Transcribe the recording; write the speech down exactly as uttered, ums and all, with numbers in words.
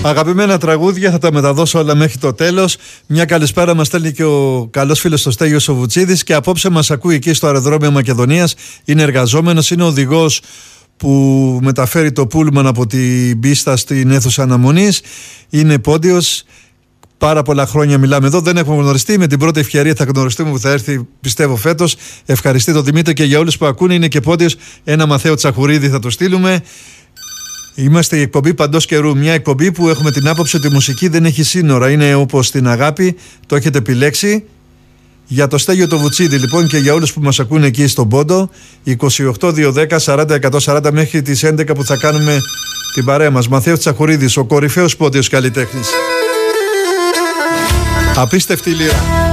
Αγαπημένα τραγούδια, θα τα μεταδώσω όλα μέχρι το τέλος. Μια καλησπέρα μας στέλνει και ο καλός φίλος ο Στέγιος ο Βουτσίδης και απόψε μας ακούει εκεί στο αεροδρόμιο Μακεδονίας. Είναι εργαζόμενος, είναι οδηγός που μεταφέρει το πούλμαν από την πίστα στην αίθουσα αναμονής. Είναι πόντιος. Πάρα πολλά χρόνια μιλάμε εδώ, δεν έχουμε γνωριστεί. Με την πρώτη ευκαιρία θα γνωριστούμε που θα έρθει, πιστεύω, φέτος. Ευχαριστεί τον Δημήτρη και για όλους που ακούνε. Είναι και πόντιος. Ένα Μαθαίο Τσαχουρίδη θα το στείλουμε. Είμαστε η εκπομπή παντός καιρού. Μια εκπομπή που έχουμε την άποψη ότι η μουσική δεν έχει σύνορα. Είναι όπως την αγάπη, το έχετε επιλέξει. Για το Στέγιο το Βουτσίδη λοιπόν και για όλους που μας ακούνε εκεί στον Πόντο, είκοσι οκτώ δύο δέκα σαράντα εκατόν σαράντα μέχρι τις έντεκα που θα κάνουμε την παρέα μας. Μαθαίος Τσαχουρίδης, ο κορυφαίος πόντιος καλλιτέχνης. Απίστευτη λύρα.